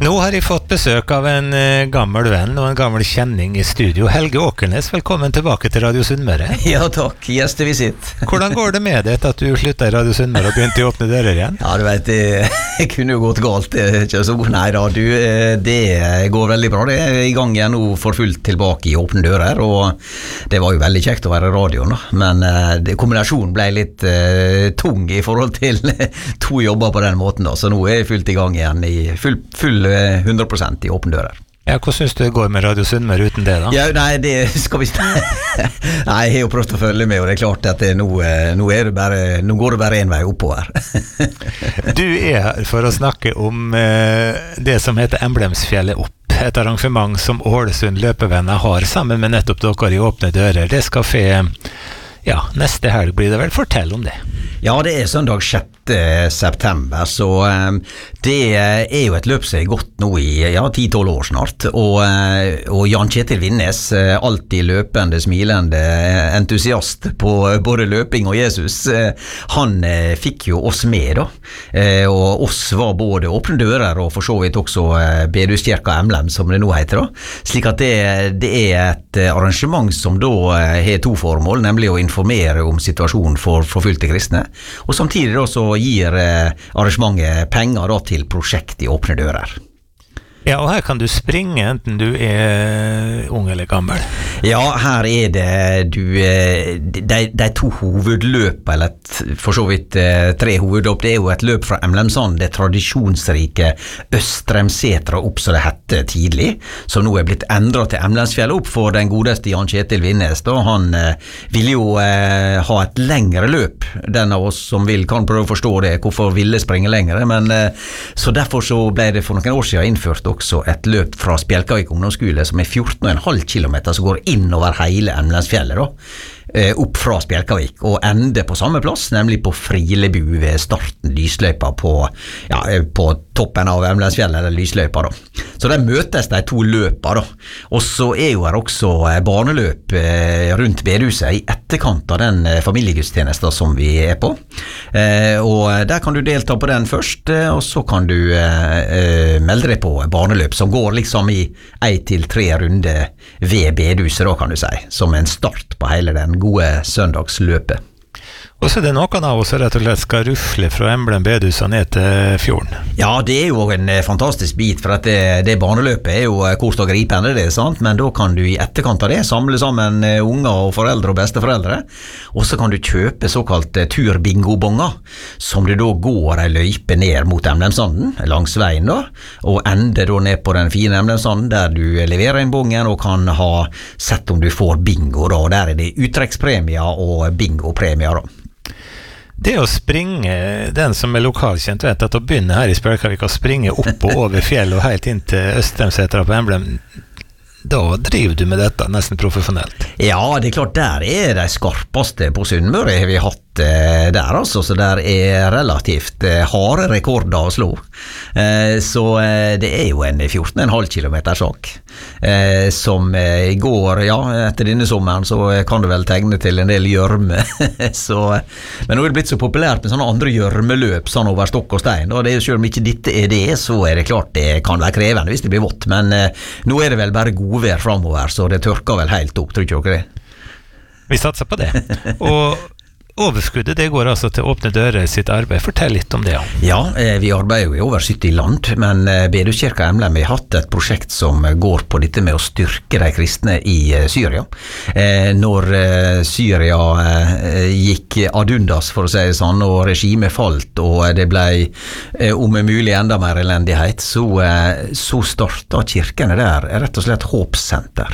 Nå har jeg fått besøk av en gammel venn og en gammel kjenning i studio. Helge Åkernes, velkommen tilbake til Radio Sunnmøre. Ja, takk. Gjestevisitt. Hvordan går det med deg etter at du sluttet i Radio Sunnmøre og begynte å åpne dører igjen? Ja, du vet, det kunne jo gått galt. Nei da, det går veldig bra. Det er i gang igjen nå for fullt tilbake i åpne dører, og det var jo veldig kjekt å være i radioen, da. Men kombinasjonen ble litt tung i forhold til to jobber på den måten, da. Så nå er jeg fullt i gang igjen i full 100% i åpne dører. Ja, hvordan synes du det går med Radio Sunnmøre uten det da? Ja, nei, det skal vi Nei, jeg har jo prøvd å følge med, og det er klart at nå går det bare en vei oppover. Du er her for å snakke om det som heter Emblemsfjellet opp. Et arrangement som Ålesund løpevenner har sammen med nettopp dere i åpne dører. Det skal neste helg blir det vel. Fortell om det. Ja, det er søndag 6. september, så det er jo et løp som er gått nå i 10-12 år snart, og Jan Kjetil Vinnes, alltid løpende, smilende entusiast på både løping og Jesus, han fikk jo oss med da, og oss var både åpne dører og for så vidt også Bedehuskirka Emblem, som det nå heter da, slik at det er et arrangement som da har to formål, nemlig å informere om situasjonen for forfulgte kristne, og samtidig da så gir arrangementet penger da til prosjekt i åpne dører. Ja, og her kan du springe enten du er ung eller gammel. Ja, her er det de to hovedløp, eller for så vidt tre hovedløp. Det er jo et løp fra Emlemsand, det tradisjonsrike Østremsetra opp, som det hette tidlig, som nå er blitt endret til Emlemsfjellet opp for den godeste Jan Kjetil Vinnes. Da han ville jo ha et lengre løp. Den av oss som kan prøve å forstå det, hvorfor ville springe lengre, men så derfor så ble det for noen år siden innført også et løp fra Spjelkavik ungdomsskole som er 14,5 kilometer som går inn over hele Emlemsfjellet da, opp fra Spjelkavik og ender på samme plass, nemlig på Frilebu ved starten lysløypa på toppen av Emlemsfjellet, eller lysløypa da. Så der møtes de to løpa da, og så er jo her også barneløp rundt bedehuset i etterkant av den familiegudstjenesten som vi er på, og der kan du delta på den først, og så kan du melde deg på barneløp som går liksom i 1 til 3 runder ved bedehuset da, kan du si, som en start på hele den gode søndagsløpet. Og så er det noen av oss rett og slett skal rufle fra Emblem bedehus og ned til fjorden. Ja, det er jo en fantastisk bit, for at det barneløpet er jo kort og gripende, det, sant? Men da kan du i etterkant av det samle sammen unger og foreldre og besteforeldre, og så kan du kjøpe såkalt turbingobonger, som du da går en løype ned mot Emlemsanden, langs veien da, og ender da ned på den fine Emlemsanden, der du leverer en bongen og kan ha sett om du får bingo da, og der er det uttrekkspremier og bingopremier da. Det å springe, den som er lokalkjent vet at å begynne her i Spjelkavik å springe opp og over fjell og helt inn til Østremsetra på Emblem, da driver du med dette nesten profesjonelt. Ja, det er klart, der er de skarpeste på Sunnmøre har vi hatt der altså, så der er relativt harde rekorder å slå. Så det er jo en 14,5 kilometer sak, som går, etter denne sommeren så kan du vel tegne til en del gjørme, men nå er det blitt så populært med sånne andre gjørmeløp, sånn over stokk og stein, og det er jo selv om ikke dette er det, så er det klart det kan være krevende hvis det blir vått, men nå er det vel bare godvær fremover, så det tørker vel helt opp, tror ikke dere det? Vi satser på det, og overskuddet, det går altså til åpne dører sitt arbeid. Fortell litt om det. Ja, vi arbeider jo i over 70 land, men Bedehuskirka Emblem har hatt et prosjekt som går på dette med å styrke de kristne i Syria. Når Syria gikk ad undas, for å si det sånn, og regimet falt, og det ble om mulig enda mer elendighet, så startet kirkene der rett og slett håpssenter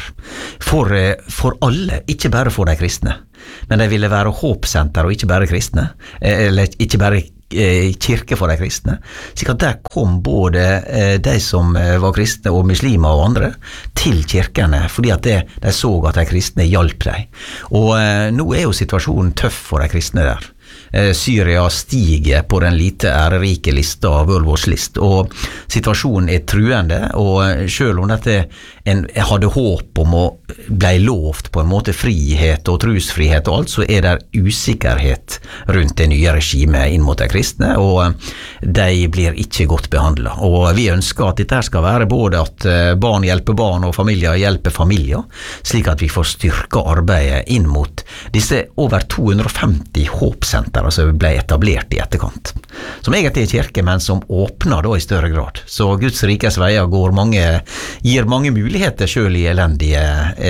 for alle, ikke bare for de kristne. Men de ville være håpsenter og ikke bare kristne, eller ikke bare kirke for de kristne. Så der kom både de som var kristne og muslimer og andre til kirkene, fordi at de så at de kristne hjalp dem. Og nå er jo situasjonen tøff for de kristne der. Syria stiger på den lite ærerike lista av World Wars List, og situasjonen truende, og selv om dette en hadde håp om å bli lovt på en måte frihet og trosfrihet og alt, så det usikkerhet rundt det nye regimet inn mot de kristne, og de blir ikke godt behandlet. Og vi ønsker at dette skal være både at barn hjelper barn og familier hjelper familier, slik at vi får styrket arbeidet inn mot disse over 250 håpsenter som ble etablert i etterkant. Som egentlig kirke, men som åpner da i større grad. Så Guds rikes veier gir mange muligheter selv i elendige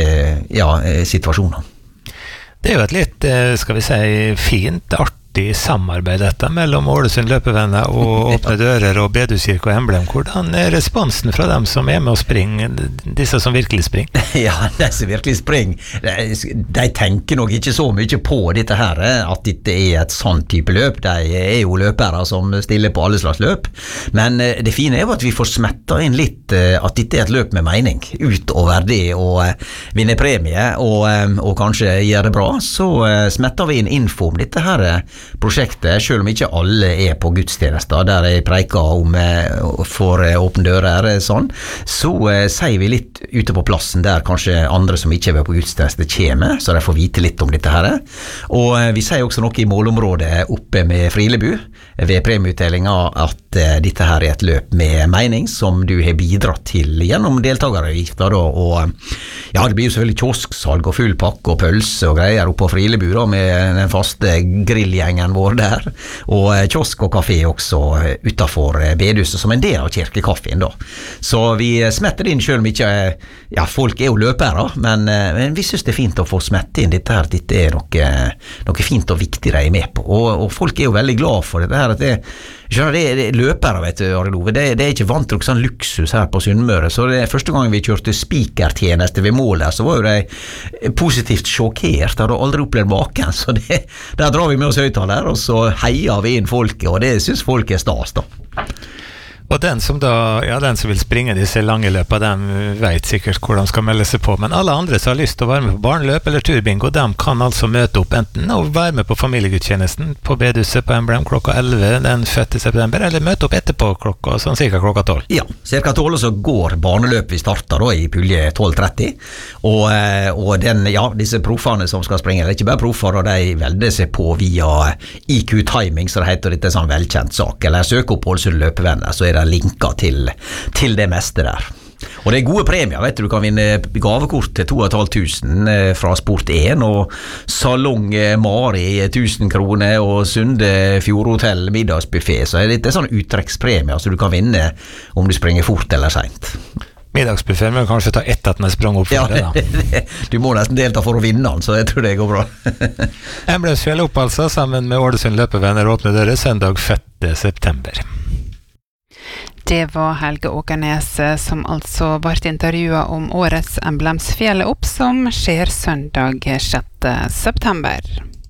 situasjoner. Det jo et litt, skal vi si, fint, artig samarbeid dette mellom Ålesund løpevenner og Åpne dører og Bedehuskirke og Emblem. Hvordan responsen fra dem som med og springer, disse som virkelig springer? Ja, de som virkelig springer, de tenker nok ikke så mye på dette her, at dette et sånn type løp. De jo løpere som stiller på alle slags løp. Men det fine jo at vi får smetta inn litt at dette et løp med mening. Utover det å vinne premie og kanskje gjøre det bra, så smetter vi inn info om dette her prosjektet, selv om ikke alle på gudstjenester, der jeg preker om for Åpne dører, sånn, så sier vi litt ute på plassen der kanskje andre som ikke på gudstjeneste kommer, så de får vite litt om dette her. Og vi sier også noe i målområdet oppe med Frilebu, ved premieutdelinga, at dette her et løp med mening som du har bidratt til gjennom deltageravgifter, og ja, det blir jo selvfølgelig kiosksalg og full pakke og pølse og greier oppe på Frilebu da, med den faste grillgjengen vår der, og kiosk og kafé også utenfor bedehuset som en del av kirkekaffen da. Så vi smetter inn selv om ikke, ja, folk jo løpere, men vi synes det fint å få smette inn dette her, dette noe fint og viktig de med på, og folk jo veldig glad for dette her, at det løpere, vet du, Arilove, det ikke vant til noe sånn luksus her på Sunnmøre, så det første gang vi kjørte spikertjeneste ved målet, så var jo de positivt sjokkert, hadde aldri opplevd maken, så der drar vi med oss høyttaler, og så heier vi inn folket, og det synes folk stas da. Og den som vil springe disse lange løpa, de vet sikkert hvor de skal melde seg på, men alle andre som har lyst til å være med på barneløp eller turbingo, de kan altså møte opp enten og være med på familiegudstjenesten på bedehuset på Emblem klokka 11 den 5. september, eller møte opp etterpå sånn cirka klokka 12. Ja, cirka 12 så går barneløp vi starter da i pulje 12.30, og disse proffene som skal springe, det ikke bare proffer, og de velger seg på via IQ Timing, så det heter dette sånn velkjent sak, eller søk opp Ålesund løpevenner, så det linker til det meste der. Og det gode premier, vet du kan vinne gavekort til 2500 fra Sport 1, og Salong Mari 1000 kroner, og Sunde Fjordhotell middagsbuffet, så det sånn uttrekkspremier, så du kan vinne om du springer fort eller sent. Middagsbuffet, men kanskje ta ett at den sprang opp for det da. Du må nesten delta for å vinne den, så jeg tror det går bra. Emblemsfjell opp altså, sammen med Ålesund løpevenner Åpne dører, søndag 5. september. Det var Helge Åkernes som altså ble intervjuet om årets Emblemsfjellet opp, som skjer søndag 6. september.